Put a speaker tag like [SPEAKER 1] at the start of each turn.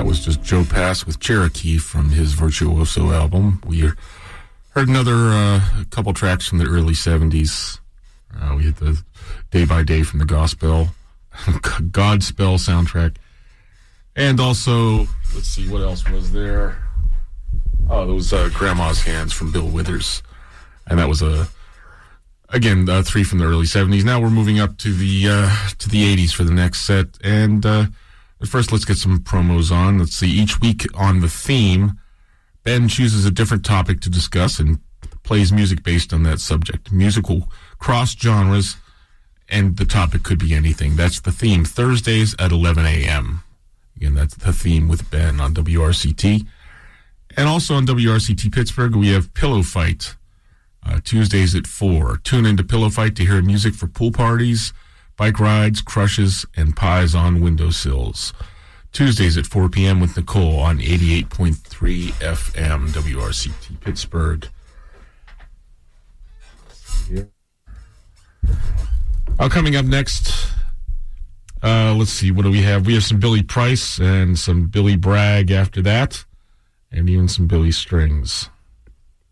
[SPEAKER 1] That was just Joe Pass with Cherokee from his Virtuoso album. We heard another couple tracks from the early 70s. We had the Day by Day from the Godspell soundtrack. And also, let's see, what else was there? Oh, those Grandma's Hands from Bill Withers. And that was again, three from the early 70s. Now we're moving up to the 80s for the next set. And first, let's get some promos on. Let's see, each week on the theme, Ben chooses a different topic to discuss and plays music based on that subject. Music will cross genres, and the topic could be anything. That's the theme. Thursdays at 11 a.m. Again, that's the theme with Ben on WRCT. And also on WRCT Pittsburgh, we have Pillow Fight, Tuesdays at 4. Tune into Pillow Fight to hear music for pool parties, bike rides, crushes, and pies on windowsills. Tuesdays at 4 p.m. with Nicole on 88.3 FM, WRCT Pittsburgh. Coming up next, let's see, what do we have? We have some Billy Price and some Billy Bragg after that, and even some Billy Strings.